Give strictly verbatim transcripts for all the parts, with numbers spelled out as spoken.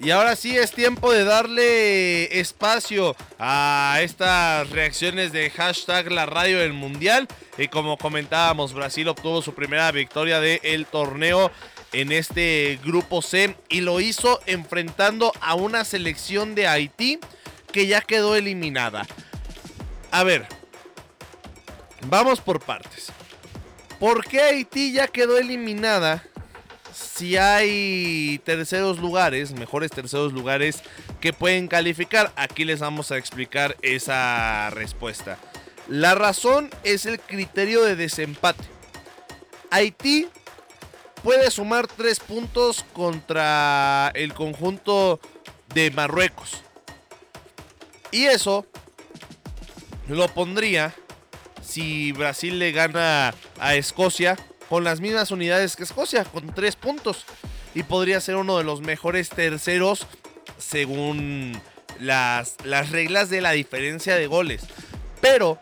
Y ahora sí es tiempo de darle espacio a estas reacciones de hashtag la radio del mundial. Y como comentábamos, Brasil obtuvo su primera victoria del torneo en este grupo C y lo hizo enfrentando a una selección de Haití que ya quedó eliminada. A ver, vamos por partes. ¿Por qué Haití ya quedó eliminada si hay terceros lugares, mejores terceros lugares que pueden calificar? Aquí les vamos a explicar esa respuesta. La razón es el criterio de desempate. Haití puede sumar tres puntos contra el conjunto de Marruecos. Y eso lo pondría, si Brasil le gana a Escocia, con las mismas unidades que Escocia, con tres puntos. Y podría ser uno de los mejores terceros según las, las reglas de la diferencia de goles. Pero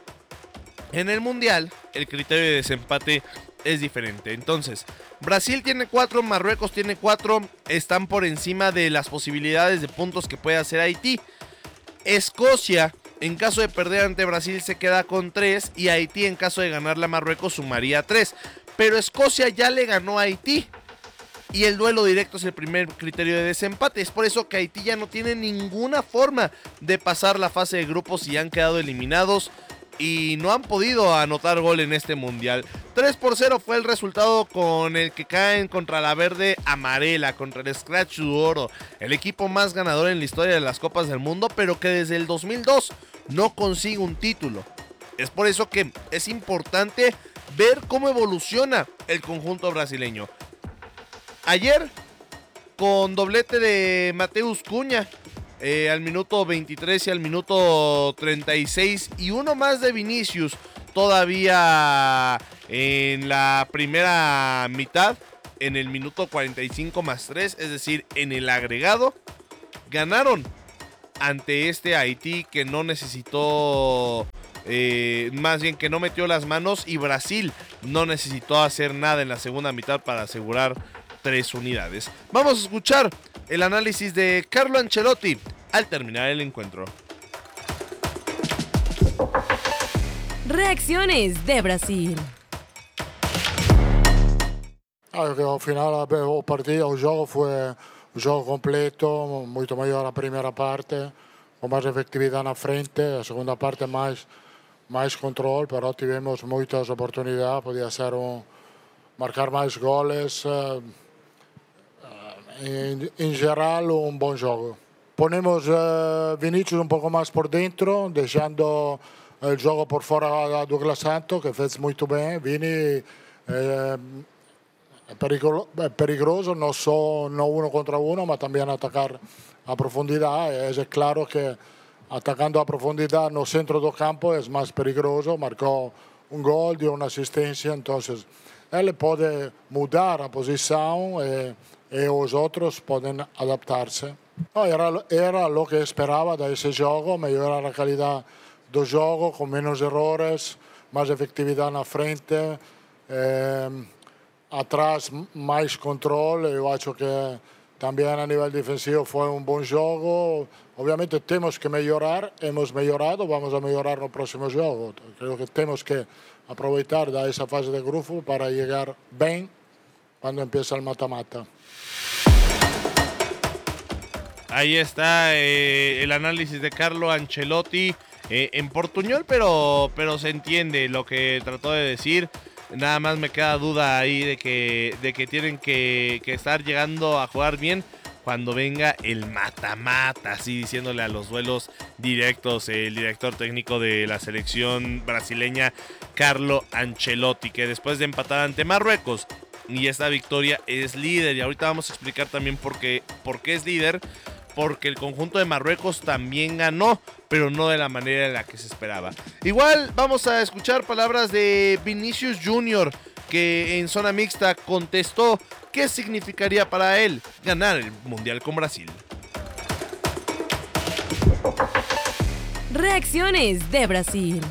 en el Mundial el criterio de desempate es diferente. Entonces, Brasil tiene cuatro, Marruecos tiene cuatro, están por encima de las posibilidades de puntos que puede hacer Haití. Escocia, en caso de perder ante Brasil, se queda con tres y Haití, en caso de ganarle a Marruecos, sumaría tres. Pero Escocia ya le ganó a Haití y el duelo directo es el primer criterio de desempate. Es por eso que Haití ya no tiene ninguna forma de pasar la fase de grupos y han quedado eliminados y no han podido anotar gol en este mundial. tres por cero fue el resultado con el que caen contra la verde amarela, contra el Scratch de Oro, el equipo más ganador en la historia de las Copas del Mundo, pero que desde el dos mil dos no consigue un título. Es por eso que es importante ver cómo evoluciona el conjunto brasileño. Ayer, con doblete de Mateus Cunha, Eh, al minuto veintitrés y al minuto treinta y seis, y uno más de Vinicius todavía en la primera mitad, en el minuto cuarenta y cinco más tres, es decir, en el agregado, ganaron ante este Haití que no necesitó, eh, más bien que no metió las manos, y Brasil no necesitó hacer nada en la segunda mitad para asegurar tres unidades. Vamos a escuchar el análisis de Carlo Ancelotti al terminar el encuentro. Reacciones de Brasil. Ao final o partido, o jogo foi o jogo completo, muito maior a primeira parte, com mais efetividade na frente, a segunda parte mais mais controle, però tivemos muitas oportunidades, podia ser um marcar mais goles. En, en general, un buen juego. Ponemos uh, Vinicius un poco más por dentro, dejando el juego por fuera a Douglas Santos, que fez muy bien. Vini eh, es perigro, peligroso, no solo no uno contra uno, pero también atacar a profundidad. Es claro que atacando a profundidad en el centro del campo es más peligroso. Marcó un gol, dio una asistencia, entonces él puede mudar a posición. Eh, e os outros podem adaptar-se. No, era, era lo que esperava desse jogo, melhorar a qualidade do jogo, com menos erros, mais efetividade na frente, eh, atrás mais controle. Eu acho que também a nível defensivo foi um bom jogo. Obviamente temos que melhorar, hemos melhorado, vamos a melhorar no próximo jogo. Creo que temos que aproveitar dessa fase de grupo para chegar bem quando empieza el mata-mata. Ahí está eh, el análisis de Carlo Ancelotti eh, en portuñol, pero, pero se entiende lo que trató de decir. Nada más me queda duda ahí de que, de que tienen que, que estar llegando a jugar bien cuando venga el mata-mata, así diciéndole a los duelos directos el director técnico de la selección brasileña, Carlo Ancelotti, que después de empatar ante Marruecos y esta victoria es líder. Y ahorita vamos a explicar también por qué, por qué es líder. Porque el conjunto de Marruecos también ganó, pero no de la manera en la que se esperaba. Igual vamos a escuchar palabras de Vinicius Junior, que en zona mixta contestó qué significaría para él ganar el Mundial con Brasil. Reacciones de Brasil.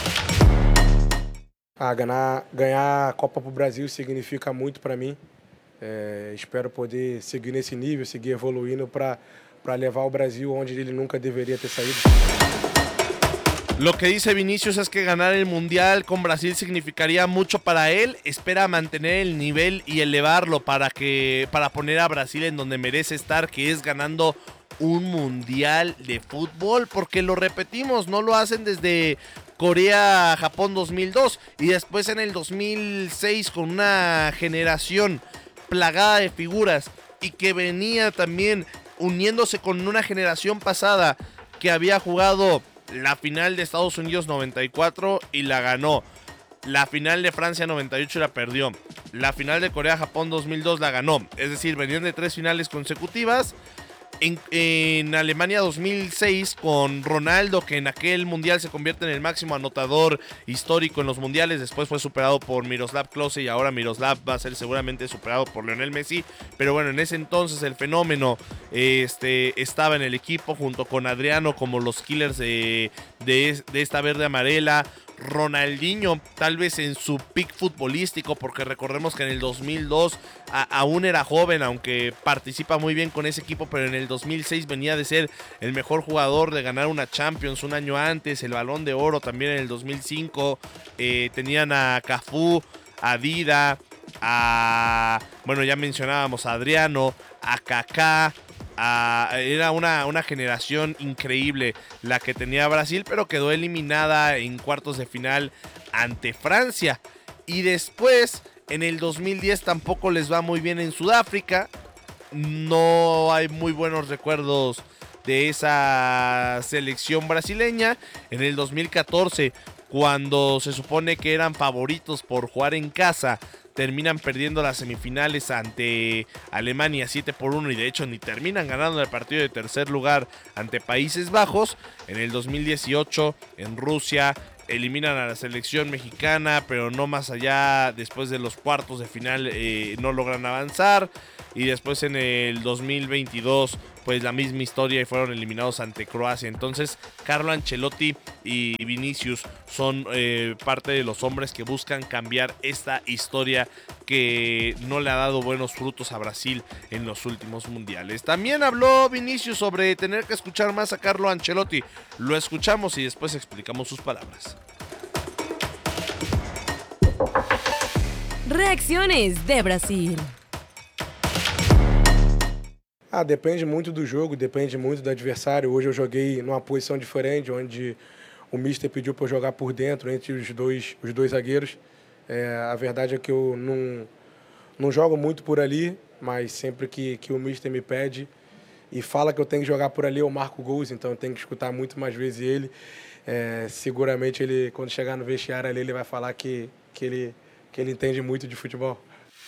Ah, ganhar, ganhar a Copa pro Brasil significa muito para mim. É, espero poder seguir nesse nível, seguir evoluindo para para levar o Brasil onde ele nunca deveria ter saído. Lo que dice Vinicius es que ganar el Mundial con Brasil significaría mucho para él. Espera mantener el nivel y elevarlo para, que, para poner a Brasil en donde merece estar, que es ganando un Mundial de fútbol. Porque lo repetimos, no lo hacen desde Corea-Japón dos mil dos y después en el dos mil seis con una generación plagada de figuras y que venía también uniéndose con una generación pasada que había jugado la final de Estados Unidos noventa y cuatro y la ganó. La final de Francia noventa y ocho la perdió. La final de Corea-Japón dos mil dos la ganó. Es decir, venían de tres finales consecutivas. En, en Alemania dos mil seis con Ronaldo, que en aquel mundial se convierte en el máximo anotador histórico en los mundiales. Después fue superado por Miroslav Klose y ahora Miroslav va a ser seguramente superado por Lionel Messi. Pero bueno, en ese entonces el fenómeno este, estaba en el equipo junto con Adriano como los killers de, de, de esta verde amarela. Ronaldinho tal vez en su pick futbolístico, porque recordemos que en el dos mil dos a, aún era joven, aunque participa muy bien con ese equipo, pero en el dos mil seis venía de ser el mejor jugador, de ganar una Champions un año antes, el Balón de Oro también en el dos mil cinco. Eh, tenían a Cafú, a Dida, a, bueno, ya mencionábamos a Adriano, a Kaká. Uh, era una, una generación increíble la que tenía Brasil, pero quedó eliminada en cuartos de final ante Francia. Y después, en el dos mil diez tampoco les va muy bien en Sudáfrica. No hay muy buenos recuerdos de esa selección brasileña. En el dos mil catorce, cuando se supone que eran favoritos por jugar en casa, terminan perdiendo las semifinales ante Alemania siete por uno y de hecho ni terminan ganando el partido de tercer lugar ante Países Bajos. En el dos mil dieciocho en Rusia eliminan a la selección mexicana, pero no más allá. Después de los cuartos de final eh, no logran avanzar. Y después en el dos mil veintidós pues la misma historia y fueron eliminados ante Croacia. Entonces Carlo Ancelotti y Vinicius son eh, parte de los hombres que buscan cambiar esta historia que no le ha dado buenos frutos a Brasil en los últimos mundiales. También habló Vinicius sobre tener que escuchar más a Carlo Ancelotti. Lo escuchamos y después explicamos sus palabras. Reacciones de Brasil. Ah, depende muito do jogo, depende muito do adversário. Hoje eu joguei numa posição diferente, onde o mister pediu para eu jogar por dentro, entre os dois, os dois zagueiros. É, a verdade é que eu não, não jogo muito por ali, mas sempre que, que o mister me pede e fala que eu tenho que jogar por ali, eu marco gols, então eu tenho que escutar muito mais vezes ele. É, seguramente, ele, quando chegar no vestiário ali, ele vai falar que, que, ele, que ele entende muito de futebol.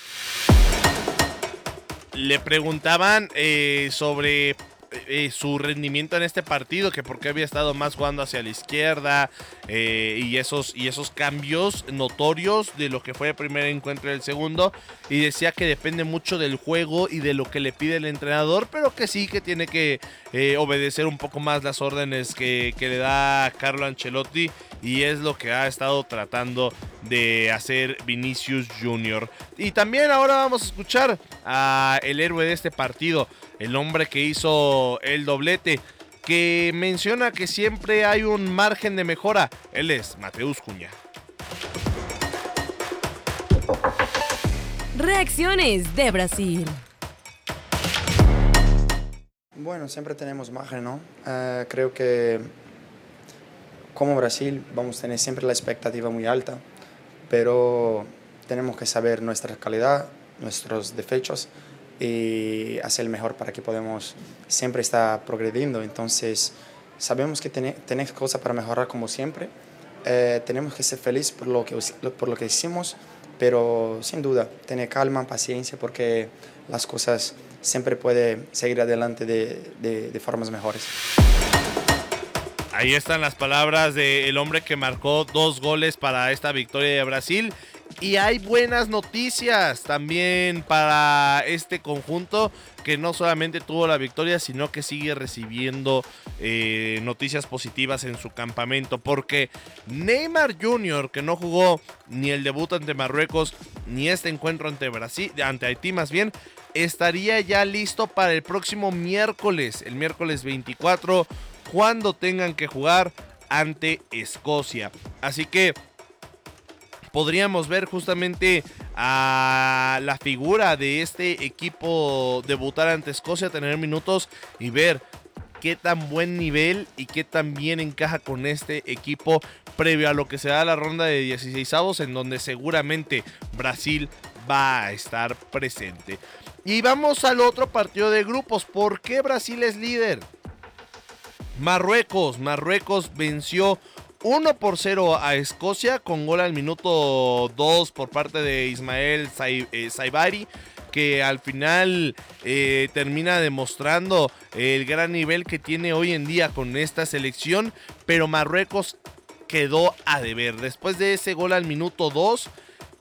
Le preguntaban eh, sobre eh, su rendimiento en este partido, que por qué había estado más jugando hacia la izquierda eh, y, esos, y esos cambios notorios de lo que fue el primer encuentro y el segundo, y decía que depende mucho del juego y de lo que le pide el entrenador, pero que sí que tiene que eh, obedecer un poco más las órdenes que, que le da Carlo Ancelotti, y es lo que ha estado tratando de hacer Vinicius Junior Y también ahora vamos a escuchar a el héroe de este partido, el hombre que hizo el doblete, que menciona que siempre hay un margen de mejora. Él es Mateus Cunha. Reacciones de Brasil. Bueno, siempre tenemos margen, ¿no? Uh, creo que como Brasil vamos a tener siempre la expectativa muy alta, pero tenemos que saber nuestra calidad, nuestros defectos y hacer el mejor para que podamos siempre estar progrediendo. Entonces, sabemos que tenemos cosas para mejorar como siempre. Eh, tenemos que ser felices por lo que, por lo que hicimos, pero sin duda, tener calma, paciencia, porque las cosas siempre pueden seguir adelante de, de, de formas mejores. Ahí están las palabras del hombre que marcó dos goles para esta victoria de Brasil Y hay buenas noticias también para este conjunto que no solamente tuvo la victoria, sino que sigue recibiendo eh, noticias positivas en su campamento. Porque Neymar junior, que no jugó ni el debut ante Marruecos, ni este encuentro ante Brasil, ante Haití más bien, estaría ya listo para el próximo miércoles, el miércoles veinticuatro, cuando tengan que jugar ante Escocia. Así que podríamos ver justamente a la figura de este equipo debutar ante Escocia, tener minutos y ver qué tan buen nivel y qué tan bien encaja con este equipo previo a lo que será la ronda de dieciseisavos, en donde seguramente Brasil va a estar presente. Y vamos al otro partido de grupos. ¿Por qué Brasil es líder? Marruecos, Marruecos venció uno por cero a Escocia con gol al minuto dos por parte de Ismael Saibari, que al final eh, termina demostrando el gran nivel que tiene hoy en día con esta selección, pero Marruecos quedó a deber. Después de ese gol al minuto dos,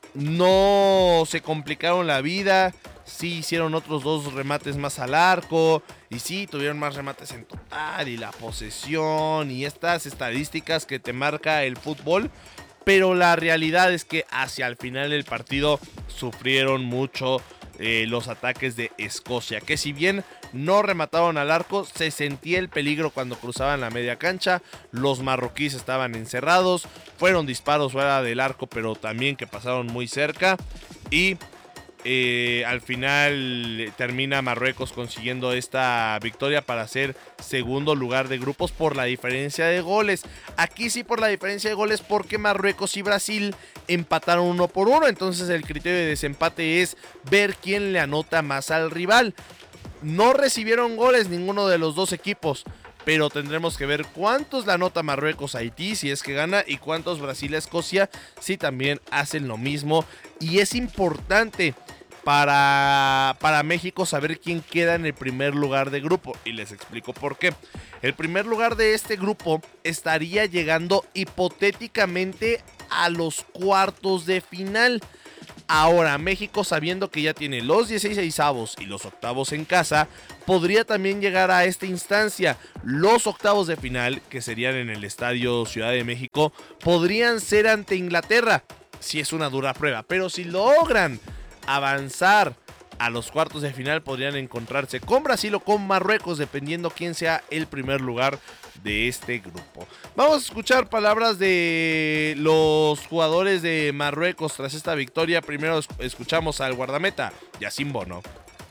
no se complicaron la vida. Sí hicieron otros dos remates más al arco, y sí tuvieron más remates en total, y la posesión y estas estadísticas que te marca el fútbol, pero la realidad es que hacia el final del partido sufrieron mucho eh, los ataques de Escocia, que si bien no remataron al arco, se sentía el peligro cuando cruzaban la media cancha. Los marroquíes estaban encerrados, fueron disparos fuera del arco, pero también que pasaron muy cerca, y Eh, al final termina Marruecos consiguiendo esta victoria para ser segundo lugar de grupos por la diferencia de goles. Aquí sí por la diferencia de goles, porque Marruecos y Brasil empataron uno por uno. Entonces el criterio de desempate es ver quién le anota más al rival. No recibieron goles ninguno de los dos equipos, pero tendremos que ver cuántos le anota Marruecos a Haití si es que gana, y cuántos Brasil a Escocia si también hacen lo mismo. Y es importante para, para México saber quién queda en el primer lugar de grupo, y les explico por qué. El primer lugar de este grupo estaría llegando hipotéticamente a los cuartos de final. Ahora, México, sabiendo que ya tiene los dieciseisavos y los octavos en casa, podría también llegar a esta instancia. Los octavos de final, que serían en el Estadio Ciudad de México, podrían ser ante Inglaterra, si es una dura prueba. Pero si logran avanzar a los cuartos de final, podrían encontrarse con Brasil o con Marruecos, dependiendo quién sea el primer lugar de este grupo. Vamos a escuchar palabras de los jugadores de Marruecos tras esta victoria. Primero escuchamos al guardameta Yacine Bono.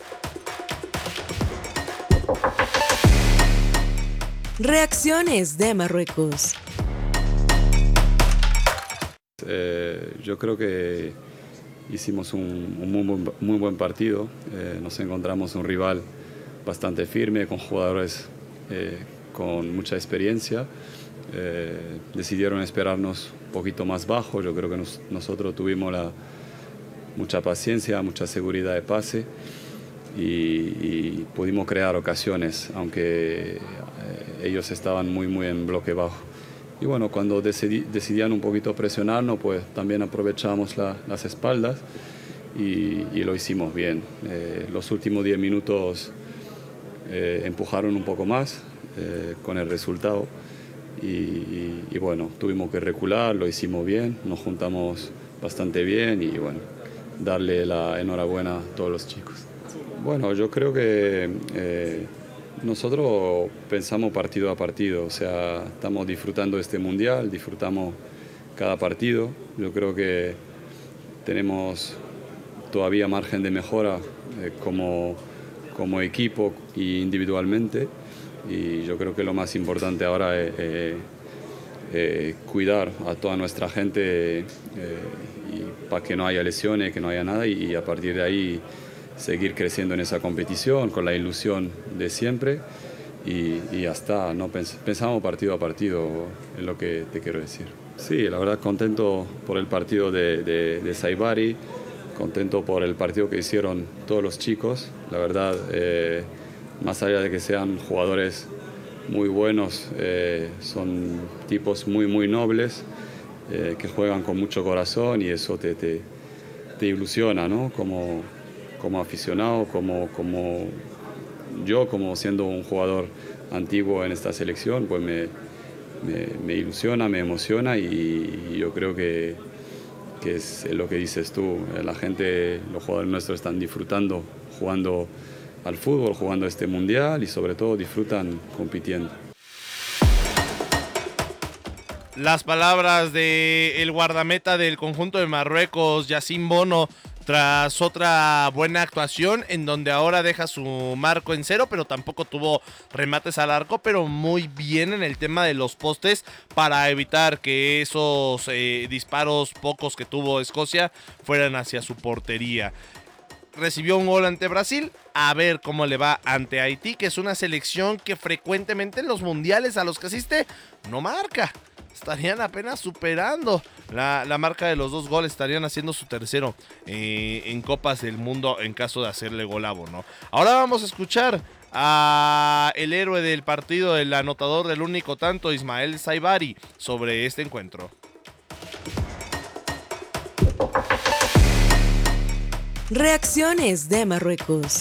Reacciones de Marruecos. Eh, yo creo que hicimos un, un muy, buen, muy buen partido. Eh, nos encontramos un rival bastante firme, con jugadores eh, con mucha experiencia. Eh, decidieron esperarnos un poquito más bajo. Yo creo que nos, nosotros tuvimos la, mucha paciencia, mucha seguridad de pase, y, y pudimos crear ocasiones, aunque eh, ellos estaban muy, muy en bloque bajo. Y bueno, cuando decidí, decidían un poquito presionarnos, pues también aprovechamos la, las espaldas y, y lo hicimos bien. Eh, los últimos diez minutos eh, empujaron un poco más eh, con el resultado, y, y, y bueno, tuvimos que recular, lo hicimos bien, nos juntamos bastante bien, y bueno, darle la enhorabuena a todos los chicos. Bueno, yo creo que eh, nosotros pensamos partido a partido, o sea, estamos disfrutando este mundial, disfrutamos cada partido. Yo creo que tenemos todavía margen de mejora eh, como, como equipo e individualmente, y yo creo que lo más importante ahora es eh, eh, cuidar a toda nuestra gente eh, y para que no haya lesiones, que no haya nada, y a partir de ahí seguir creciendo en esa competición con la ilusión de siempre, y, y ya está, ¿no? Pensamos partido a partido, es lo que te quiero decir. Sí, la verdad contento por el partido de, de, de Saibari, contento por el partido que hicieron todos los chicos. La verdad, eh, más allá de que sean jugadores muy buenos, eh, son tipos muy, muy nobles, eh, que juegan con mucho corazón, y eso te... te te ilusiona, ¿no? Como, como aficionado, como, como yo, como siendo un jugador antiguo en esta selección, pues me, me, me ilusiona, me emociona y, y yo creo que, que es lo que dices tú. La gente, los jugadores nuestros están disfrutando jugando al fútbol, jugando este mundial y sobre todo disfrutan compitiendo. Las palabras del guardameta del conjunto de Marruecos, Yassine Bono, tras otra buena actuación en donde ahora deja su marco en cero, pero tampoco tuvo remates al arco, pero muy bien en el tema de los postes para evitar que esos eh, disparos pocos que tuvo Escocia fueran hacia su portería. Recibió un gol ante Brasil, a ver cómo le va ante Haití, que es una selección que frecuentemente en los mundiales a los que asiste no marca. Estarían apenas superando la, la marca de los dos goles, estarían haciendo su tercero eh, en Copas del Mundo en caso de hacerle gol a Bono. Ahora vamos a escuchar a el héroe del partido, el anotador del único tanto, Ismael Saibari, sobre este encuentro. Reacciones de Marruecos.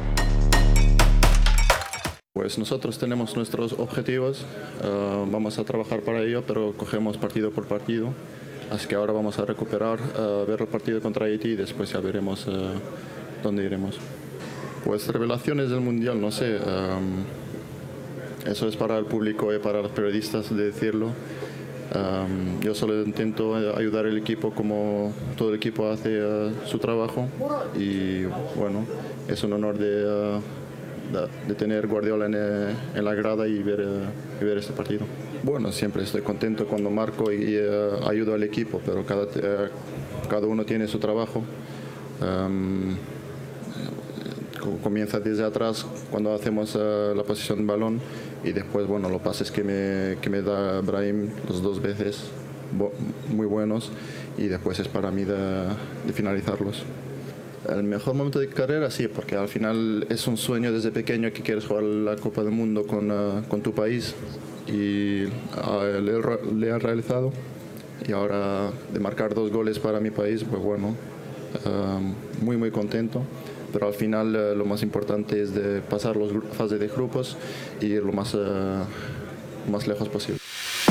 Pues nosotros tenemos nuestros objetivos, uh, vamos a trabajar para ello, pero cogemos partido por partido. Así que ahora vamos a recuperar, uh, ver el partido contra Haití y después ya veremos uh, dónde iremos. Pues revelaciones del Mundial, no sé, um, eso es para el público y para los periodistas de decirlo. Um, yo solo intento ayudar al equipo como todo el equipo hace uh, su trabajo y bueno, es un honor de... Uh, de tener Guardiola en, en la grada y ver, y ver este partido. Bueno, siempre estoy contento cuando marco y uh, ayudo al equipo, pero cada, uh, cada uno tiene su trabajo. Um, comienza desde atrás cuando hacemos uh, la posición de balón y después, bueno, los pases que me, que me da Brahim los dos veces, bo, muy buenos, y después es para mí de, de finalizarlos. El mejor momento de carrera, sí, porque al final es un sueño desde pequeño que quieres jugar la Copa del Mundo con, uh, con tu país y uh, le, le he realizado. Y ahora de marcar dos goles para mi país, pues bueno, uh, muy muy contento. Pero al final uh, lo más importante es de pasar las fases de grupos y ir lo más, uh, más lejos posible.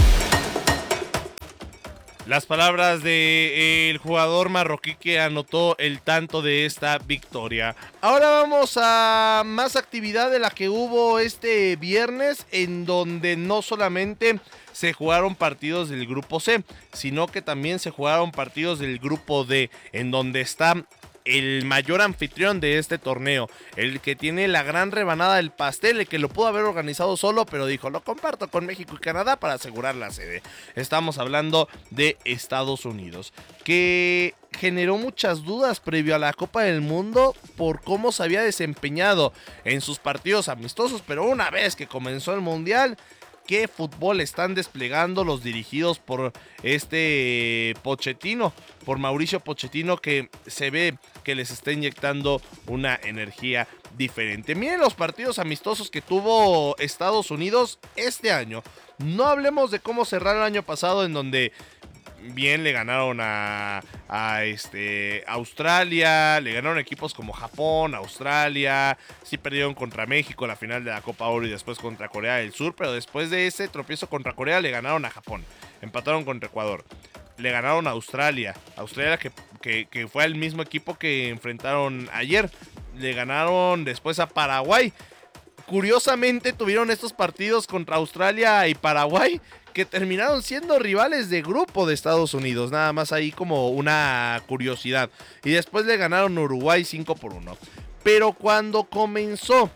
Las palabras del jugador marroquí que anotó el tanto de esta victoria. Ahora vamos a más actividad de la que hubo este viernes, en donde no solamente se jugaron partidos del grupo C, sino que también se jugaron partidos del grupo D, en donde está el mayor anfitrión de este torneo, el que tiene la gran rebanada del pastel, el que lo pudo haber organizado solo, pero dijo, lo comparto con México y Canadá para asegurar la sede. Estamos hablando de Estados Unidos, que generó muchas dudas previo a la Copa del Mundo por cómo se había desempeñado en sus partidos amistosos, pero una vez que comenzó el Mundial, qué fútbol están desplegando los dirigidos por este Pochettino, por Mauricio Pochettino, que se ve que les está inyectando una energía diferente. Miren los partidos amistosos que tuvo Estados Unidos este año. No hablemos de cómo cerraron el año pasado, en donde bien le ganaron a, a este, Australia, le ganaron equipos como Japón, Australia, sí perdieron contra México en la final de la Copa Oro y después contra Corea del Sur, pero después de ese tropiezo contra Corea le ganaron a Japón, empataron contra Ecuador, le ganaron a Australia, Australia que, que, que fue el mismo equipo que enfrentaron ayer, le ganaron después a Paraguay. Curiosamente tuvieron estos partidos contra Australia y Paraguay que terminaron siendo rivales de grupo de Estados Unidos, nada más ahí como una curiosidad. Y después le ganaron a Uruguay cinco por uno. Pero cuando comenzó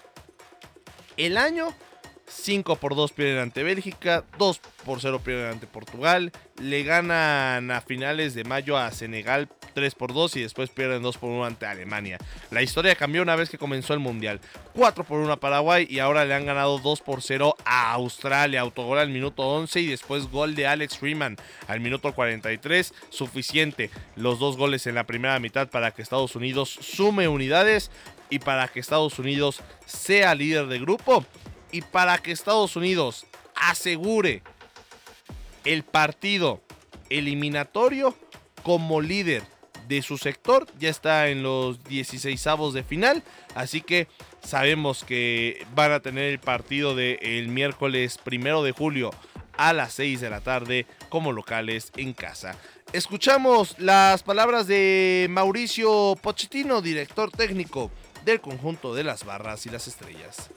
el año, cinco por dos pierden ante Bélgica, dos por cero pierden ante Portugal, le ganan a finales de mayo a Senegal tres por dos y después pierden dos por uno ante Alemania. La historia cambió una vez que comenzó el Mundial. cuatro por uno a Paraguay y ahora le han ganado dos por cero a Australia. Autogol al minuto once y después gol de Alex Freeman al minuto cuarenta y tres. Suficiente los dos goles en la primera mitad para que Estados Unidos sume unidades y para que Estados Unidos sea líder de grupo y para que Estados Unidos asegure el partido eliminatorio como líder de su sector, ya está en los dieciseisavos de final, así que sabemos que van a tener el partido del miércoles primero de julio a las seis de la tarde como locales en casa. Escuchamos las palabras de Mauricio Pochettino, director técnico del conjunto de las Barras y las Estrellas.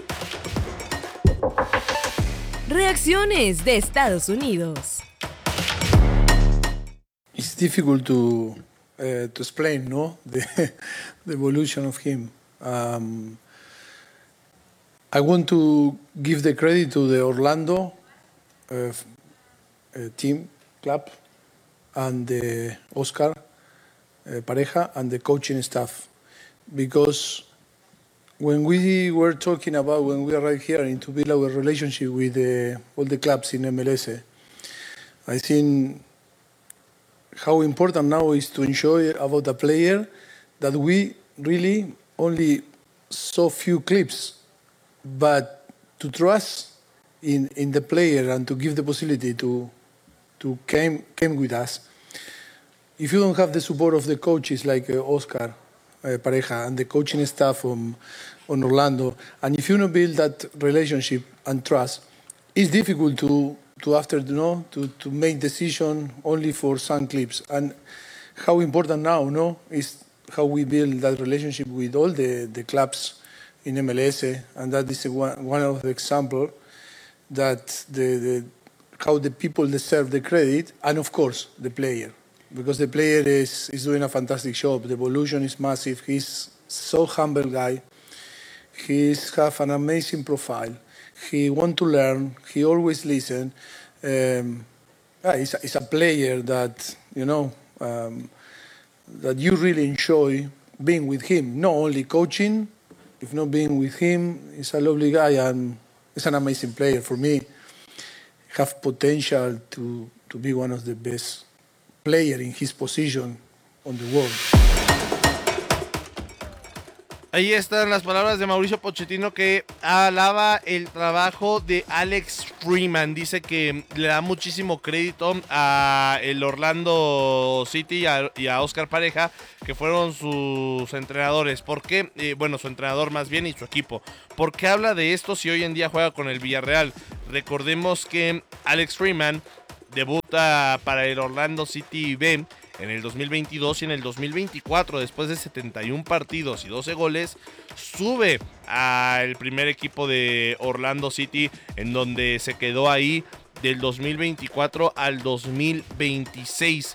Reacciones de Estados Unidos. It's difficult to uh, to explain, no, the the evolution of him. Um, I want to give the credit to the Orlando uh, uh, team, club, and the Oscar uh, Pareja and the coaching staff, because when we were talking about when we arrived here and to build our relationship with the, all the clubs in M L S, I think how important now is to enjoy about a player that we really only saw few clips, but to trust in, in the player and to give the possibility to to came came with us. If you don't have the support of the coaches like uh, Oscar uh, Pareja and the coaching staff on, on Orlando, and if you don't build that relationship and trust, it's difficult to to after you know to, to make decision only for some clips. And how important now, no, is how we build that relationship with all the, the clubs in M L S, and that is one, one of the examples that the, the how the people deserve the credit, and of course the player, because the player is, is doing a fantastic job. The evolution is massive. He's so humble guy. He's have an amazing profile. He want to learn. He always listen. Um, yeah, he's, a, he's a player that you know um, that you really enjoy being with him. Not only coaching, if not being with him, he's a lovely guy and he's an amazing player for me. Have potential to, to be one of the best players in his position on the world. Ahí están las palabras de Mauricio Pochettino, que alaba el trabajo de Alex Freeman. Dice que le da muchísimo crédito a el Orlando City y a, y a Oscar Pareja, que fueron sus entrenadores. ¿Por qué? Eh, bueno, su entrenador más bien y su equipo. ¿Por qué habla de esto si hoy en día juega con el Villarreal? Recordemos que Alex Freeman debuta para el Orlando City B en el dos mil veintidós y en el dos mil veinticuatro, después de setenta y un partidos y doce goles, sube al primer equipo de Orlando City, en donde se quedó ahí del dos mil veinticuatro al dos mil veintiséis,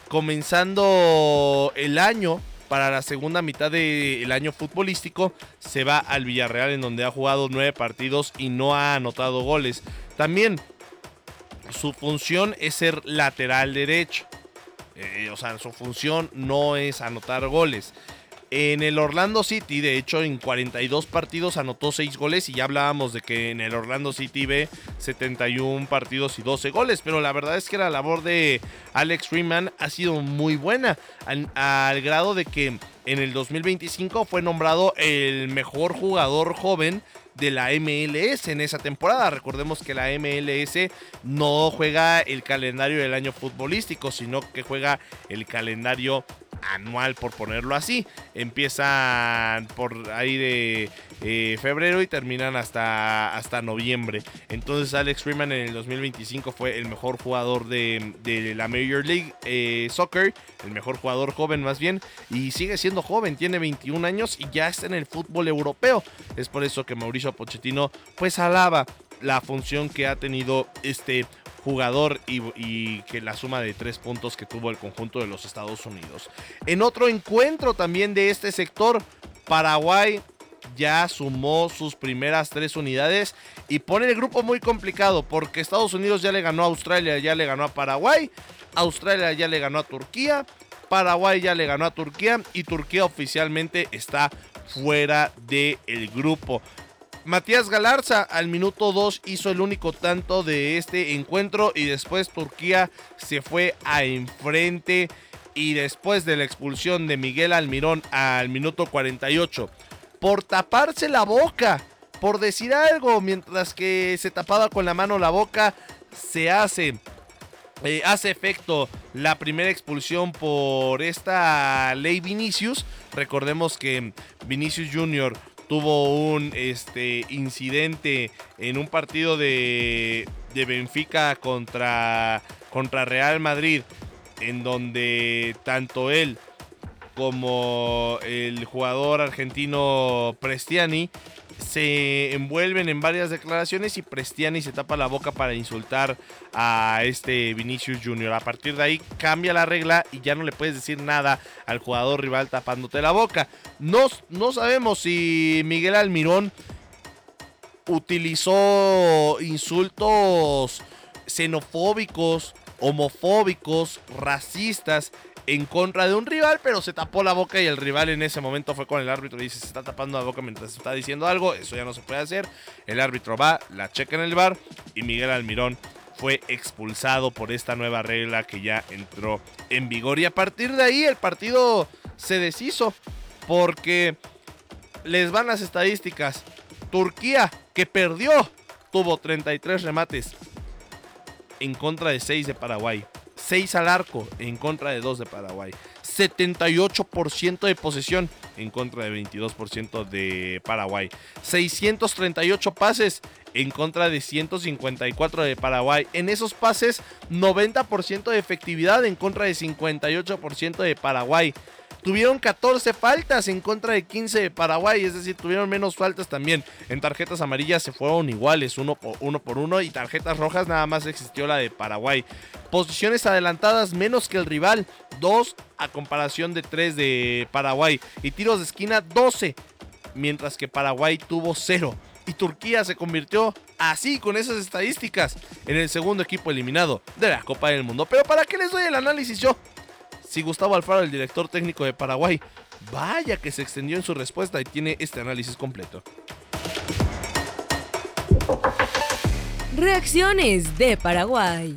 comenzando el año. Para la segunda mitad del año futbolístico se va al Villarreal, en donde ha jugado nueve partidos y no ha anotado goles. También su función es ser lateral derecho. Eh, o sea, su función no es anotar goles. En el Orlando City, de hecho, en cuarenta y dos partidos anotó seis goles, y ya hablábamos de que en el Orlando City B setenta y un partidos y doce goles, pero la verdad es que la labor de Alex Freeman ha sido muy buena, al, al grado de que en el dos mil veinticinco fue nombrado el mejor jugador joven de la M L S en esa temporada. Recordemos que la M L S no juega el calendario del año futbolístico, sino que juega el calendario anual, por ponerlo así. Empiezan por ahí de eh, febrero y terminan hasta, hasta noviembre. Entonces Alex Freeman en el dos mil veinticinco fue el mejor jugador de, de la Major League eh, Soccer, el mejor jugador joven más bien, y sigue siendo joven, tiene veintiún años y ya está en el fútbol europeo. Es por eso que Mauricio Pochettino pues alaba la función que ha tenido este jugador y, y que la suma de tres puntos que tuvo el conjunto de los Estados Unidos. En otro encuentro también de este sector, Paraguay ya sumó sus primeras tres unidades y pone el grupo muy complicado, porque Estados Unidos ya le ganó a Australia, ya le ganó a Paraguay, Australia ya le ganó a Turquía, Paraguay ya le ganó a Turquía y Turquía oficialmente está fuera del grupo. Matías Galarza al minuto dos hizo el único tanto de este encuentro y después Turquía se fue a enfrente, y después de la expulsión de Miguel Almirón al minuto cuarenta y ocho por taparse la boca, por decir algo mientras que se tapaba con la mano la boca, se hace, eh, hace efecto la primera expulsión por esta ley Vinicius. Recordemos que Vinicius Junior tuvo un este, incidente en un partido de, de Benfica contra, contra Real Madrid, en donde tanto él como el jugador argentino Prestiani se envuelven en varias declaraciones y Prestiani se tapa la boca para insultar a este Vinicius Junior. A partir de ahí cambia la regla y ya no le puedes decir nada al jugador rival tapándote la boca. No, no sabemos si Miguel Almirón utilizó insultos xenofóbicos, homofóbicos, racistas en contra de un rival, pero se tapó la boca y el rival en ese momento fue con el árbitro y dice: se está tapando la boca mientras está diciendo algo, eso ya no se puede hacer. El árbitro va, la checa en el V A R y Miguel Almirón fue expulsado por esta nueva regla que ya entró en vigor. Y a partir de ahí el partido se deshizo porque les van las estadísticas. Turquía, que perdió, tuvo treinta y tres remates en contra de seis de Paraguay. seis al arco en contra de dos de Paraguay. setenta y ocho por ciento de posesión en contra de veintidós por ciento de Paraguay. seiscientos treinta y ocho pases en contra de ciento cincuenta y cuatro de Paraguay. En esos pases, noventa por ciento de efectividad en contra de cincuenta y ocho por ciento de Paraguay. Tuvieron catorce faltas en contra de quince de Paraguay, es decir, tuvieron menos faltas también. En tarjetas amarillas se fueron iguales, uno por uno, por uno y tarjetas rojas nada más existió la de Paraguay. Posiciones adelantadas menos que el rival, dos a comparación de tres de Paraguay. Y tiros de esquina, doce, mientras que Paraguay tuvo cero. Y Turquía se convirtió así, con esas estadísticas, en el segundo equipo eliminado de la Copa del Mundo. Pero ¿para qué les doy el análisis yo? Si Gustavo Alfaro, el director técnico de Paraguay, vaya que se extendió en su respuesta y tiene este análisis completo. Reacciones de Paraguay.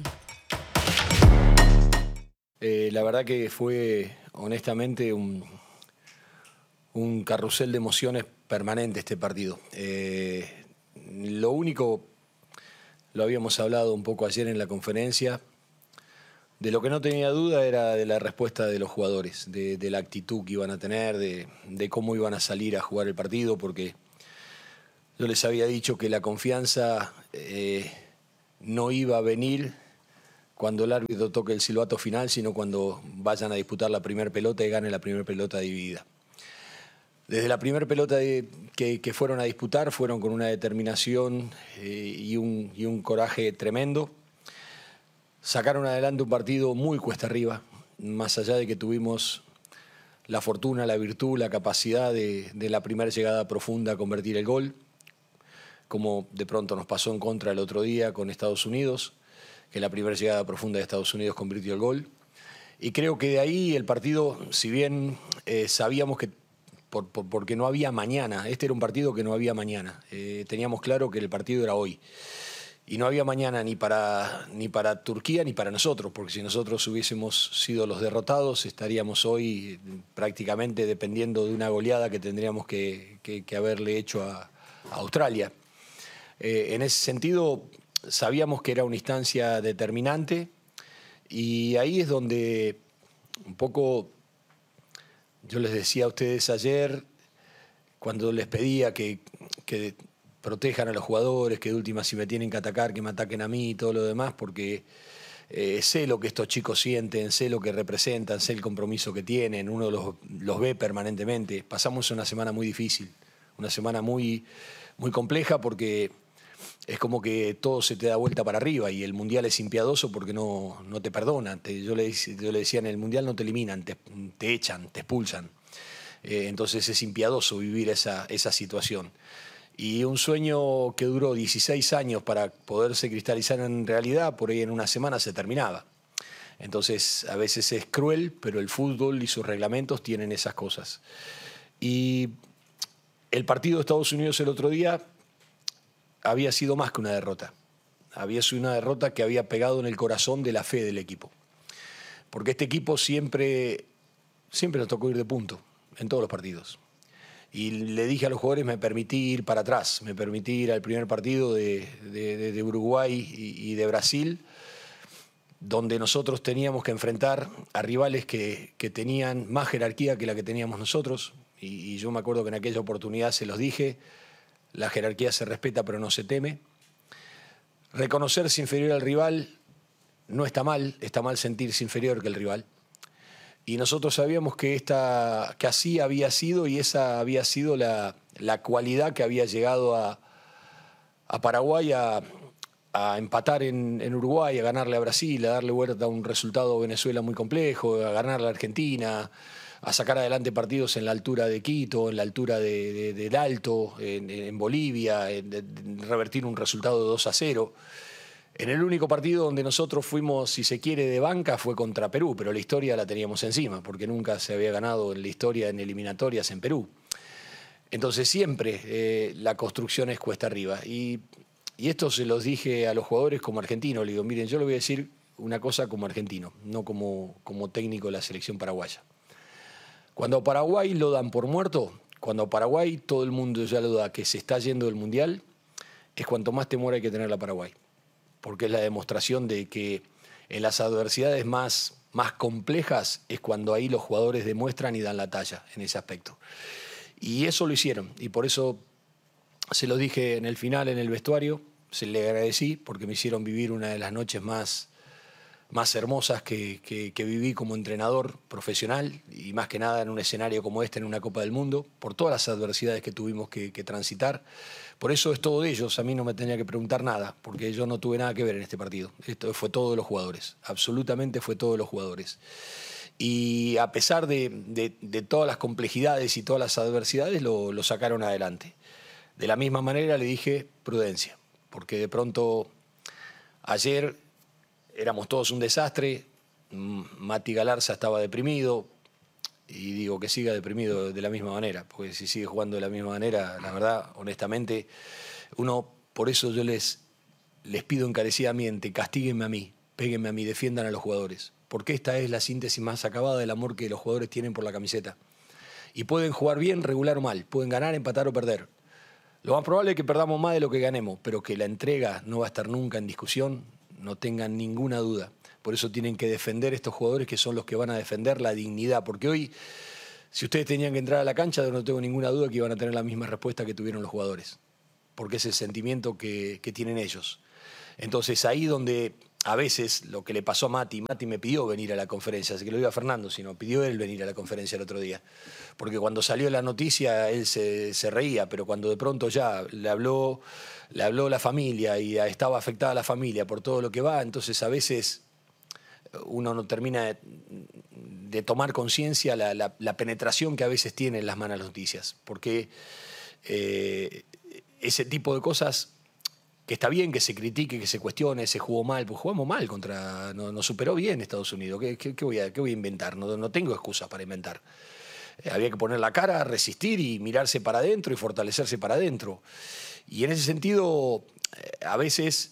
Eh, la verdad que fue, honestamente, un, un carrusel de emociones permanente este partido. Eh, lo único, lo habíamos hablado un poco ayer en la conferencia, de lo que no tenía duda era de la respuesta de los jugadores, de, de la actitud que iban a tener, de, de cómo iban a salir a jugar el partido, porque yo les había dicho que la confianza eh, no iba a venir cuando el árbitro toque el silbato final, sino cuando vayan a disputar la primera pelota y gane la primera pelota dividida. Desde la primera pelota de, que, que fueron a disputar, fueron con una determinación eh, y, un, y un coraje tremendo. Sacaron adelante un partido muy cuesta arriba, más allá de que tuvimos la fortuna, la virtud, la capacidad de, de la primera llegada profunda a convertir el gol, como de pronto nos pasó en contra el otro día con Estados Unidos, que la primera llegada profunda de Estados Unidos convirtió el gol. Y creo que de ahí el partido, si bien eh, sabíamos que, por, por, porque no había mañana, este era un partido que no había mañana, eh, teníamos claro que el partido era hoy. Y no había mañana ni para, ni para Turquía ni para nosotros, porque si nosotros hubiésemos sido los derrotados, estaríamos hoy prácticamente dependiendo de una goleada que tendríamos que, que, que haberle hecho a, a Australia. Eh, en ese sentido, sabíamos que era una instancia determinante y ahí es donde un poco yo les decía a ustedes ayer, cuando les pedía que... que protejan a los jugadores, que de última si me tienen que atacar, que me ataquen a mí y todo lo demás, porque eh, sé lo que estos chicos sienten, sé lo que representan, sé el compromiso que tienen, uno los, los ve permanentemente. Pasamos una semana muy difícil, una semana muy, muy compleja porque es como que todo se te da vuelta para arriba y el Mundial es impiadoso porque no, no te perdonan. Te, yo, le, yo le decía, en el Mundial no te eliminan, te, te echan, te expulsan. Eh, entonces es impiadoso vivir esa, esa situación. Y un sueño que duró dieciséis años para poderse cristalizar en realidad, por ahí en una semana se terminaba. Entonces, a veces es cruel, pero el fútbol y sus reglamentos tienen esas cosas. Y el partido de Estados Unidos el otro día había sido más que una derrota. Había sido una derrota que había pegado en el corazón de la fe del equipo. Porque este equipo siempre, siempre nos tocó ir de punto en todos los partidos. Y le dije a los jugadores, me permití ir para atrás, me permití ir al primer partido de, de, de Uruguay y, y de Brasil, donde nosotros teníamos que enfrentar a rivales que, que tenían más jerarquía que la que teníamos nosotros, y, y yo me acuerdo que en aquella oportunidad se los dije, la jerarquía se respeta pero no se teme. Reconocerse inferior al rival no está mal, está mal sentirse inferior que el rival. Y nosotros sabíamos que, esta, que así había sido y esa había sido la, la cualidad que había llegado a, a Paraguay a, a empatar en, en Uruguay, a ganarle a Brasil, a darle vuelta a un resultado a Venezuela muy complejo, a ganarle a Argentina, a sacar adelante partidos en la altura de Quito, en la altura de, de, del Alto, en, en Bolivia, en, en revertir un resultado de dos a cero. En el único partido donde nosotros fuimos, si se quiere, de banca fue contra Perú, pero la historia la teníamos encima, porque nunca se había ganado en la historia en eliminatorias en Perú. Entonces siempre eh, la construcción es cuesta arriba. Y, y esto se los dije a los jugadores como argentino. Le digo, miren, yo le voy a decir una cosa como argentino, no como, como técnico de la selección paraguaya. Cuando a Paraguay lo dan por muerto, cuando a Paraguay todo el mundo ya lo da que se está yendo del Mundial, es cuanto más temor hay que tener a Paraguay. Porque es la demostración de que en las adversidades más, más complejas es cuando ahí los jugadores demuestran y dan la talla en ese aspecto. Y eso lo hicieron, y por eso se lo dije en el final, en el vestuario, se le agradecí porque me hicieron vivir una de las noches más, más hermosas que, que, que viví como entrenador profesional, y más que nada en un escenario como este, en una Copa del Mundo, por todas las adversidades que tuvimos que, que transitar. Por eso es todo de ellos, a mí no me tenía que preguntar nada, porque yo no tuve nada que ver en este partido. Esto fue todo de los jugadores, absolutamente fue todo de los jugadores. Y a pesar de, de, de todas las complejidades y todas las adversidades, lo, lo sacaron adelante. De la misma manera le dije prudencia, porque de pronto ayer éramos todos un desastre, Mati Galarza estaba deprimido, y digo que siga deprimido de la misma manera, porque si sigue jugando de la misma manera, la verdad, honestamente, uno, por eso yo les, les pido encarecidamente, castíguenme a mí, péguenme a mí, defiendan a los jugadores, porque esta es la síntesis más acabada del amor que los jugadores tienen por la camiseta. Y pueden jugar bien, regular o mal, pueden ganar, empatar o perder. Lo más probable es que perdamos más de lo que ganemos, pero que la entrega no va a estar nunca en discusión, no tengan ninguna duda. Por eso tienen que defender estos jugadores, que son los que van a defender la dignidad. Porque hoy, si ustedes tenían que entrar a la cancha, yo no tengo ninguna duda que iban a tener la misma respuesta que tuvieron los jugadores. Porque es el sentimiento que, que tienen ellos. Entonces ahí donde a veces lo que le pasó a Mati, Mati me pidió venir a la conferencia, así que lo diga Fernando, sino pidió él venir a la conferencia el otro día. Porque cuando salió la noticia él se, se reía, pero cuando de pronto ya le habló, le habló la familia y estaba afectada la familia por todo lo que va, entonces a veces uno no termina de, de tomar conciencia la, la, la penetración que a veces tienen las malas noticias, porque eh, ese tipo de cosas, que está bien que se critique, que se cuestione, se jugó mal, pues jugamos mal contra, nos no superó bien Estados Unidos, ¿qué, qué, qué, voy, a, qué voy a inventar? No, no tengo excusas para inventar. Eh, había que poner la cara, resistir y mirarse para adentro y fortalecerse para adentro. Y en ese sentido, eh, a veces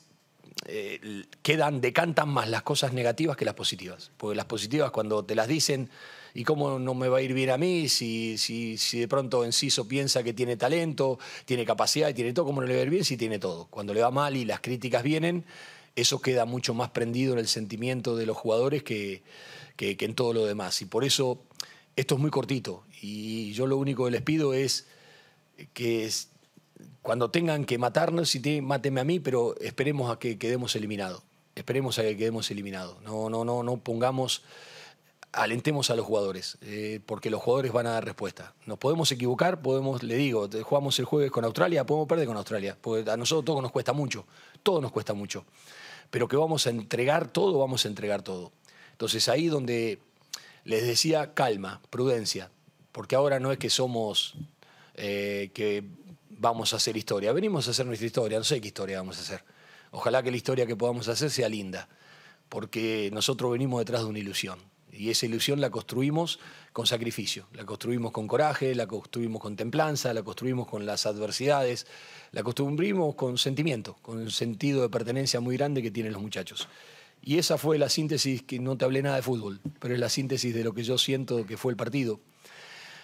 Eh, quedan, decantan más las cosas negativas que las positivas. Porque las positivas, cuando te las dicen, ¿y cómo no me va a ir bien a mí? Si, si, si de pronto Enciso piensa que tiene talento, tiene capacidad y tiene todo, ¿cómo no le va a ir bien si tiene todo? Cuando le va mal y las críticas vienen, eso queda mucho más prendido en el sentimiento de los jugadores que, que, que en todo lo demás. Y por eso esto es muy cortito. Y yo lo único que les pido es que es, cuando tengan que matarnos, si te, mátenme a mí, pero esperemos a que quedemos eliminados. Esperemos a que quedemos eliminados. No, no, no, no pongamos, alentemos a los jugadores, eh, porque los jugadores van a dar respuesta. Nos podemos equivocar, podemos, le digo, jugamos el jueves con Australia, podemos perder con Australia, porque a nosotros todo nos cuesta mucho, todo nos cuesta mucho. Pero que vamos a entregar todo, vamos a entregar todo. Entonces ahí donde les decía calma, prudencia, porque ahora no es que somos, eh, que vamos a hacer historia. Venimos a hacer nuestra historia, no sé qué historia vamos a hacer. Ojalá que la historia que podamos hacer sea linda, porque nosotros venimos detrás de una ilusión. Y esa ilusión la construimos con sacrificio, la construimos con coraje, la construimos con templanza, la construimos con las adversidades, la construimos con sentimiento, con un sentido de pertenencia muy grande que tienen los muchachos. Y esa fue la síntesis, que no te hablé nada de fútbol, pero es la síntesis de lo que yo siento que fue el partido.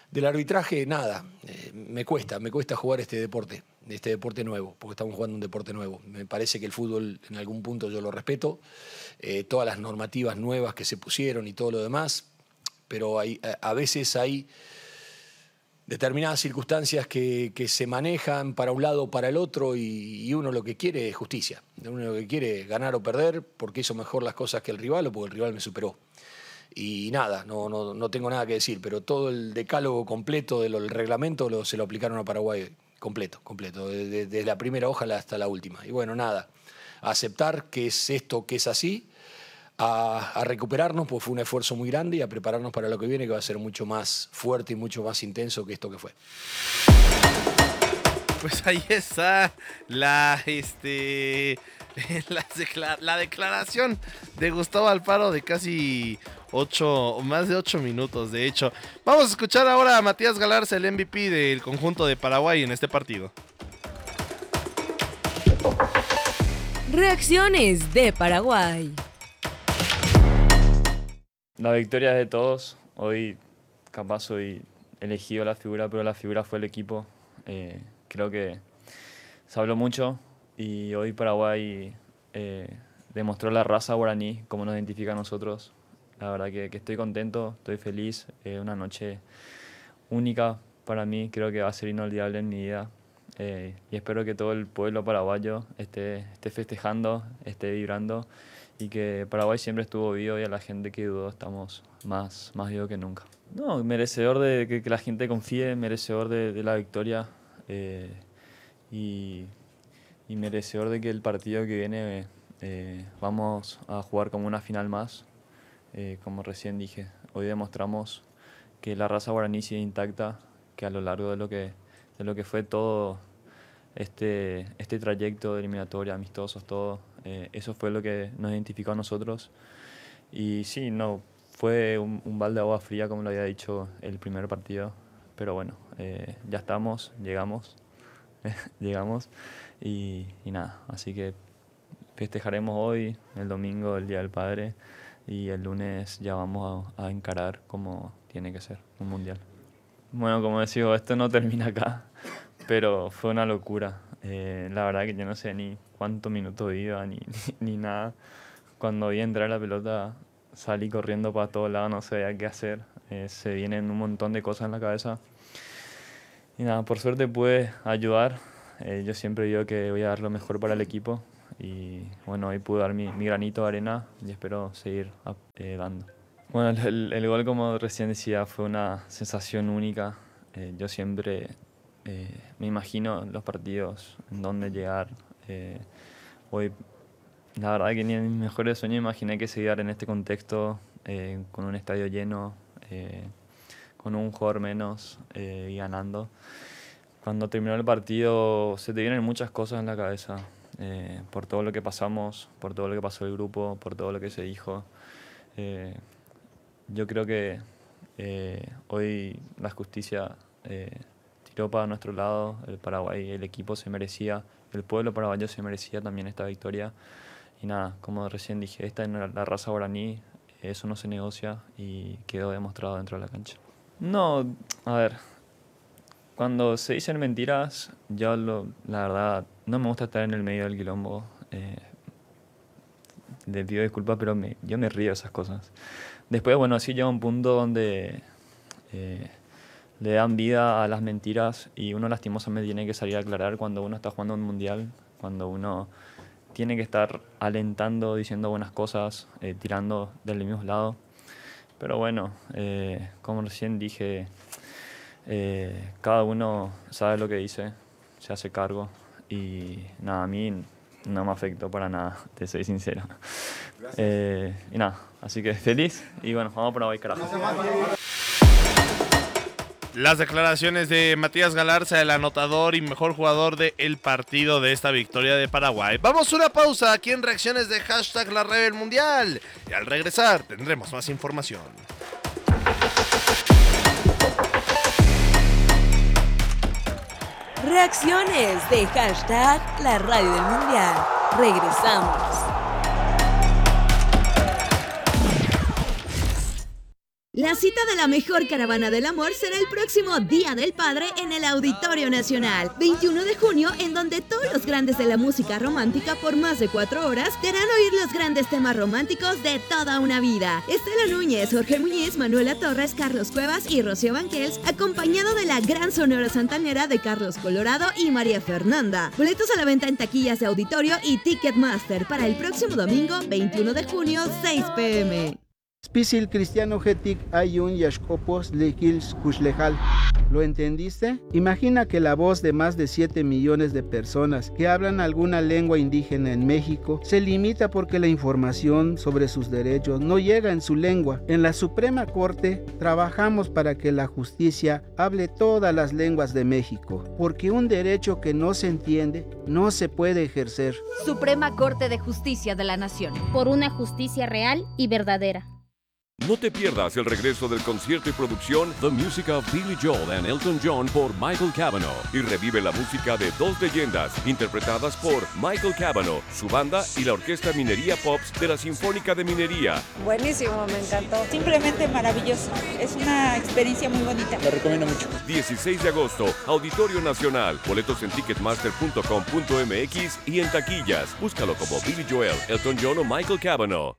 Del arbitraje, nada. Eh, me cuesta, me cuesta jugar este deporte, este deporte nuevo, porque estamos jugando un deporte nuevo. Me parece que el fútbol en algún punto yo lo respeto, eh, todas las normativas nuevas que se pusieron y todo lo demás, pero hay, a, a veces hay determinadas circunstancias que, que se manejan para un lado o para el otro y, y uno lo que quiere es justicia. Uno lo que quiere es ganar o perder porque hizo mejor las cosas que el rival o porque el rival me superó. Y nada, no, no, no tengo nada que decir, pero todo el decálogo completo del reglamento lo, se lo aplicaron a Paraguay, completo, completo, desde, desde la primera hoja hasta la última. Y bueno, nada, a aceptar que es esto, que es así, a, a recuperarnos, pues fue un esfuerzo muy grande, y a prepararnos para lo que viene, que va a ser mucho más fuerte y mucho más intenso que esto que fue. Pues ahí está la, este, la, decla- la declaración de Gustavo Alfaro de casi ocho, más de ocho minutos, de hecho. Vamos a escuchar ahora a Matías Galarza, el M V P del conjunto de Paraguay en este partido. Reacciones de Paraguay. La victoria es de todos. Hoy capaz soy elegido la figura, pero la figura fue el equipo. Eh, creo que se habló mucho y hoy Paraguay eh, demostró la raza guaraní, como nos identifica a nosotros. La verdad que, que estoy contento, estoy feliz. Es eh, una noche única para mí, creo que va a ser inolvidable en mi vida. Eh, y espero que todo el pueblo paraguayo esté, esté festejando, esté vibrando, y que Paraguay siempre estuvo vivo, y a la gente que dudó estamos más, más vivos que nunca. No, merecedor de que, que la gente confíe, merecedor de, de la victoria, eh, y, y merecedor de que el partido que viene eh, vamos a jugar como una final más. Eh, como recién dije, hoy demostramos que la raza guaraní sigue intacta, que a lo largo de lo que, de lo que fue todo este, este trayecto de eliminatoria, amistosos, todo, eh, eso fue lo que nos identificó a nosotros. Y sí, no, fue un, un balde de agua fría, como lo había dicho el primer partido, pero bueno, eh, ya estamos, llegamos, llegamos y, y nada, así que festejaremos hoy, el domingo, el Día del Padre, y el lunes ya vamos a, a encarar como tiene que ser, un mundial. Bueno, como decía, esto no termina acá, pero fue una locura. Eh, la verdad que yo no sé ni cuántos minutos iba, ni, ni, ni nada. Cuando vi entrar la pelota, salí corriendo para todos lados, no sabía qué hacer. Eh, se vienen un montón de cosas en la cabeza. Y nada, por suerte pude ayudar. Eh, yo siempre digo que voy a dar lo mejor para el equipo. Y bueno, hoy pude dar mi, mi granito de arena y espero seguir eh, dando. Bueno, el, el gol, como recién decía, fue una sensación única. Eh, yo siempre eh, me imagino los partidos, en dónde llegar. Eh, hoy, la verdad que ni en mis mejores sueños imaginé que se iba a dar en este contexto, eh, con un estadio lleno, eh, con un jugador menos eh, y ganando. Cuando terminó el partido se te vienen muchas cosas en la cabeza. Eh, por todo lo que pasamos, por todo lo que pasó el grupo, por todo lo que se dijo. Eh, yo creo que eh, hoy la justicia eh, tiró para nuestro lado. El Paraguay, el equipo se merecía, el pueblo paraguayo se merecía también esta victoria. Y nada, como recién dije, esta es la raza guaraní, eso no se negocia y quedó demostrado dentro de la cancha. No, a ver, cuando se dicen mentiras, yo lo, la verdad no me gusta estar en el medio del quilombo. Eh, le pido disculpas, pero me, yo me río de esas cosas. Después, bueno, sí llega un punto donde eh, le dan vida a las mentiras y uno lastimosamente tiene que salir a aclarar cuando uno está jugando un mundial, cuando uno tiene que estar alentando, diciendo buenas cosas, eh, tirando del mismo lado. Pero bueno, eh, como recién dije, eh, cada uno sabe lo que dice, se hace cargo. Y nada, a mí no me afectó para nada, te soy sincero. Eh, y nada, así que feliz y bueno, vamos por hoy, carajo. Las declaraciones de Matías Galarza, el anotador y mejor jugador del partido de esta victoria de Paraguay. Vamos a una pausa aquí en Reacciones de Hashtag La Radio del Mundial. Y al regresar tendremos más información. Reacciones de Hashtag La Radio del Mundial. Regresamos. La cita de la mejor caravana del amor será el próximo Día del Padre en el Auditorio Nacional, veintiuno de junio, en donde todos los grandes de la música romántica por más de cuatro horas te harán oír los grandes temas románticos de toda una vida. Estela Núñez, Jorge Muñiz, Manuela Torres, Carlos Cuevas y Rocío Banquels, acompañado de la gran Sonora Santanera de Carlos Colorado y María Fernanda. Boletos a la venta en taquillas de Auditorio y Ticketmaster para el próximo domingo, veintiuno de junio, seis pe eme. Spisil cristiano getik ayun yashkopos lekils kushlejal. ¿Lo entendiste? Imagina que la voz de más de siete millones de personas que hablan alguna lengua indígena en México se limita porque la información sobre sus derechos no llega en su lengua. En la Suprema Corte trabajamos para que la justicia hable todas las lenguas de México, porque un derecho que no se entiende no se puede ejercer. Suprema Corte de Justicia de la Nación. Por una justicia real y verdadera. No te pierdas el regreso del concierto y producción The Music of Billy Joel and Elton John por Michael Cavanaugh y revive la música de dos leyendas interpretadas por Michael Cavanaugh, su banda y la Orquesta Minería Pops de la Sinfónica de Minería. Buenísimo, me encantó. Simplemente maravilloso. Es una experiencia muy bonita. Lo recomiendo mucho. dieciséis de agosto, Auditorio Nacional. Boletos en ticketmaster punto com punto eme equis y en taquillas. Búscalo como Billy Joel, Elton John o Michael Cavanaugh.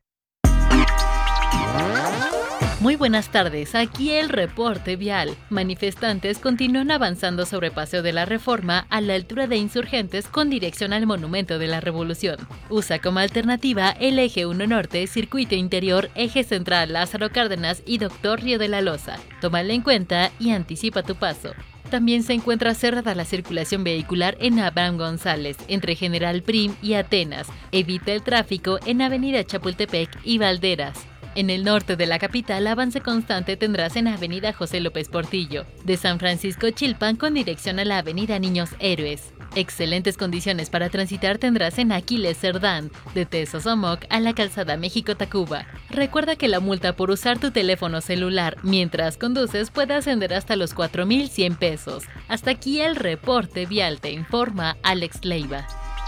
Muy buenas tardes, aquí el reporte vial. Manifestantes continúan avanzando sobre Paseo de la Reforma a la altura de Insurgentes con dirección al Monumento de la Revolución. Usa como alternativa el eje uno Norte, Circuito Interior, Eje Central, Lázaro Cárdenas y Doctor Río de la Loza. Tómala en cuenta y anticipa tu paso. También se encuentra cerrada la circulación vehicular en Abraham González, entre General Prim y Atenas. Evita el tráfico en Avenida Chapultepec y Valderas. En el norte de la capital, avance constante tendrás en Avenida José López Portillo, de San Francisco Chilpan con dirección a la Avenida Niños Héroes. Excelentes condiciones para transitar tendrás en Aquiles Cerdán, de Tezosomoc a la Calzada México-Tacuba. Recuerda que la multa por usar tu teléfono celular mientras conduces puede ascender hasta los cuatro mil cien pesos. Hasta aquí el reporte vial, te informa Alex Leiva.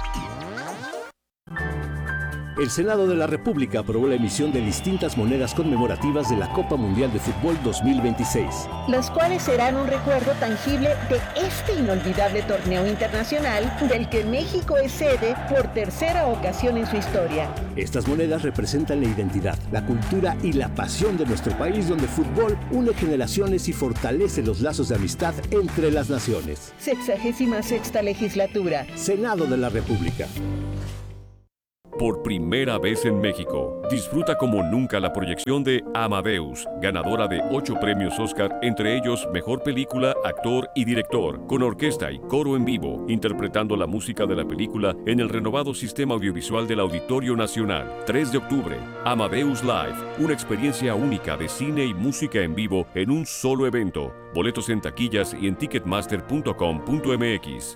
El Senado de la República aprobó la emisión de distintas monedas conmemorativas de la Copa Mundial de Fútbol dos mil veintiséis. Las cuales serán un recuerdo tangible de este inolvidable torneo internacional del que México es sede por tercera ocasión en su historia. Estas monedas representan la identidad, la cultura y la pasión de nuestro país, donde el fútbol une generaciones y fortalece los lazos de amistad entre las naciones. Sexagésima sexta legislatura. Senado de la República. Por primera vez en México, disfruta como nunca la proyección de Amadeus, ganadora de ocho premios Oscar, entre ellos Mejor Película, Actor y Director, con orquesta y coro en vivo, interpretando la música de la película en el renovado sistema audiovisual del Auditorio Nacional. tres de octubre, Amadeus Live, una experiencia única de cine y música en vivo en un solo evento. Boletos en taquillas y en ticketmaster punto com punto eme equis.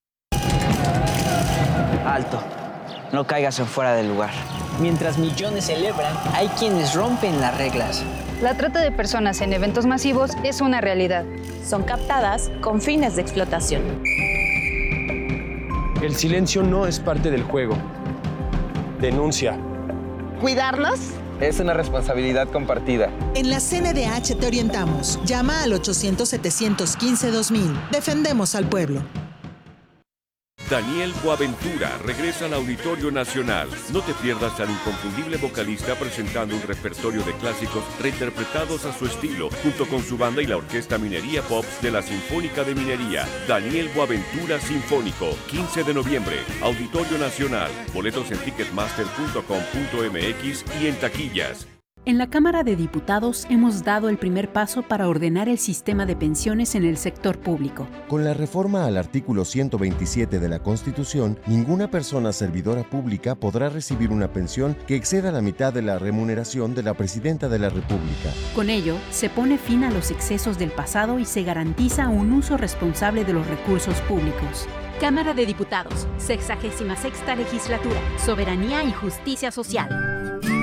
Alto. No caigas en fuera del lugar. Mientras millones celebran, hay quienes rompen las reglas. La trata de personas en eventos masivos es una realidad. Son captadas con fines de explotación. El silencio no es parte del juego. Denuncia. ¿Cuidarnos? Es una responsabilidad compartida. En la C N D H te orientamos. Llama al ochocientos, setecientos quince, dos mil. Defendemos al pueblo. Daniel Boaventura regresa al Auditorio Nacional. No te pierdas al inconfundible vocalista presentando un repertorio de clásicos reinterpretados a su estilo, junto con su banda y la Orquesta Minería Pops de la Sinfónica de Minería. Daniel Boaventura Sinfónico, quince de noviembre, Auditorio Nacional. Boletos en ticketmaster punto com punto eme equis y en taquillas. En la Cámara de Diputados hemos dado el primer paso para ordenar el sistema de pensiones en el sector público. Con la reforma al artículo ciento veintisiete de la Constitución, ninguna persona servidora pública podrá recibir una pensión que exceda la mitad de la remuneración de la Presidenta de la República. Con ello, se pone fin a los excesos del pasado y se garantiza un uso responsable de los recursos públicos. Cámara de Diputados, sexagésima sexta legislatura, Soberanía y Justicia Social.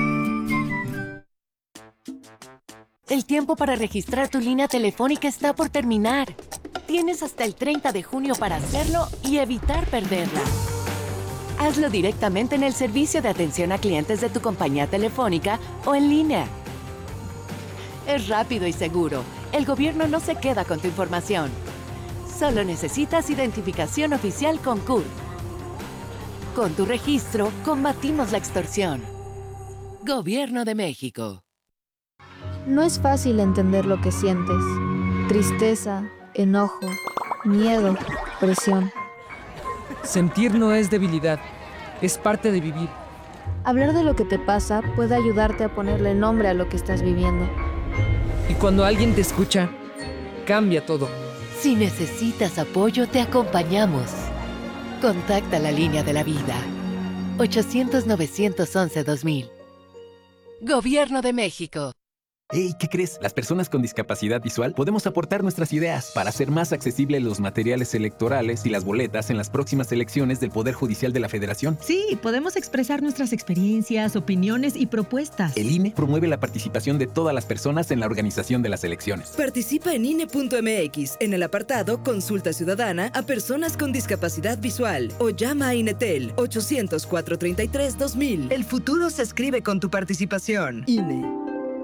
El tiempo para registrar tu línea telefónica está por terminar. Tienes hasta el treinta de junio para hacerlo y evitar perderla. Hazlo directamente en el servicio de atención a clientes de tu compañía telefónica o en línea. es rápido y seguro. El gobierno no se queda con tu información. Solo necesitas identificación oficial con C U R. Con tu registro, combatimos la extorsión. Gobierno de México. No es fácil entender lo que sientes. Tristeza, enojo, miedo, presión. Sentir no es debilidad, es parte de vivir. Hablar de lo que te pasa puede ayudarte a ponerle nombre a lo que estás viviendo. Y cuando alguien te escucha, cambia todo. Si necesitas apoyo, te acompañamos. Contacta la línea de la vida. ochocientos, novecientos once, dos mil. Gobierno de México. Hey, ¿qué crees? Las personas con discapacidad visual podemos aportar nuestras ideas para hacer más accesibles los materiales electorales y las boletas en las próximas elecciones del Poder Judicial de la Federación. Sí, podemos expresar nuestras experiencias, opiniones y propuestas. El I N E promueve la participación de todas las personas en la organización de las elecciones. Participa en I N E punto M X en el apartado Consulta Ciudadana a personas con discapacidad visual o llama a INETEL ochocientos, cuatrocientos treinta y tres, dos mil. El futuro se escribe con tu participación. I N E.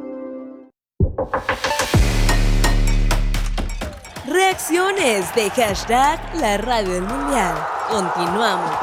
Reacciones de hashtag La Radio del Mundial. Continuamos.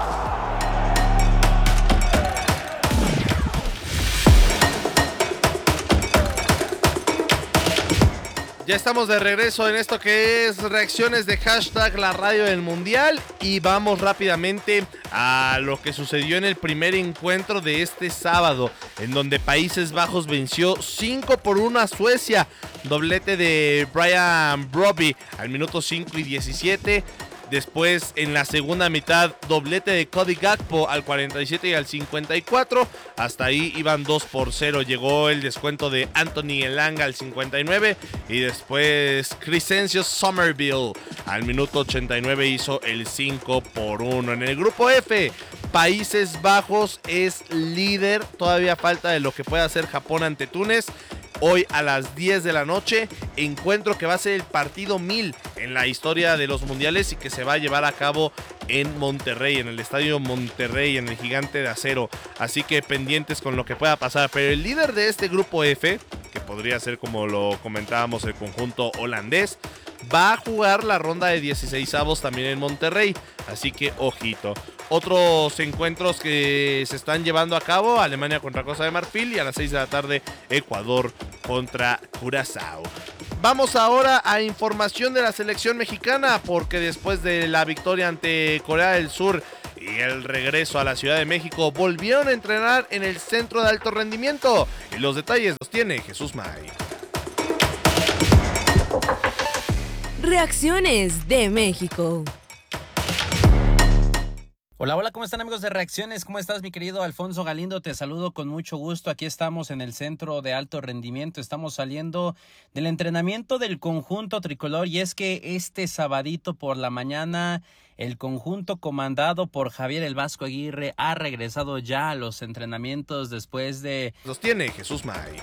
Ya estamos de regreso en esto que es reacciones de hashtag La Radio del Mundial y vamos rápidamente a lo que sucedió en el primer encuentro de este sábado, en donde Países Bajos venció cinco por uno a Suecia, doblete de Brian Brobbey al minuto cinco y diecisiete. Después, en la segunda mitad, doblete de Cody Gakpo al cuarenta y siete y al cincuenta y cuatro. Hasta ahí iban dos por cero. Llegó el descuento de Anthony Elanga al cincuenta y nueve. Y después, Crescencio Somerville al minuto ochenta y nueve hizo el cinco por uno. En el grupo F, Países Bajos es líder. Todavía falta de lo que pueda hacer Japón ante Túnez. Hoy a las diez de la noche, encuentro que va a ser el partido mil en la historia de los mundiales y que se va a llevar a cabo en Monterrey, en el Estadio Monterrey, en el Gigante de Acero. Así que pendientes con lo que pueda pasar. Pero el líder de este grupo F, que podría ser como lo comentábamos el conjunto holandés, va a jugar la ronda de dieciseisavos también en Monterrey. Así que ojito. Otros encuentros que se están llevando a cabo: Alemania contra Costa de Marfil y a las seis de la tarde Ecuador contra Curazao. Vamos ahora a información de la selección mexicana, porque después de la victoria ante Corea del Sur y el regreso a la Ciudad de México, volvieron a entrenar en el Centro de Alto Rendimiento. Y los detalles los tiene Jesús May. Reacciones de México. Hola, hola, ¿cómo están amigos de Reacciones? ¿Cómo estás, mi querido Alfonso Galindo? Te saludo con mucho gusto. Aquí estamos en el Centro de Alto Rendimiento. Estamos saliendo del entrenamiento del conjunto tricolor y es que este sabadito por la mañana el conjunto comandado por Javier El Vasco Aguirre ha regresado ya a los entrenamientos después de... Los tiene Jesús May.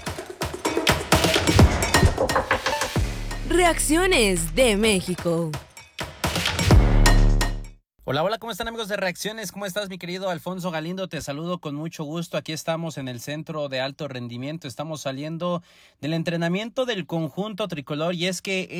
Reacciones de México. Hola, hola, ¿cómo están amigos de Reacciones? ¿Cómo estás, mi querido Alfonso Galindo? Te saludo con mucho gusto. Aquí estamos en el Centro de Alto Rendimiento. Estamos saliendo del entrenamiento del conjunto tricolor y es que